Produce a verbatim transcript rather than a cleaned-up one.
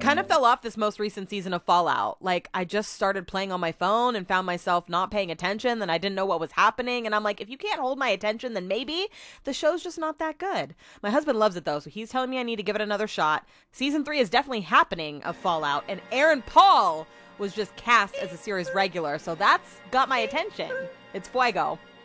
kind of fell off this most recent season of Fallout. Like, I just started playing on my phone and found myself not paying attention, then I didn't know what was happening, and I'm like, if you can't hold my attention, then maybe the show's just not that good. My husband loves it, though, so he's telling me I need to give it another shot. Season three is definitely happening of Fallout, and Aaron Paul was just cast as a series regular, so that's got my attention. It's fuego.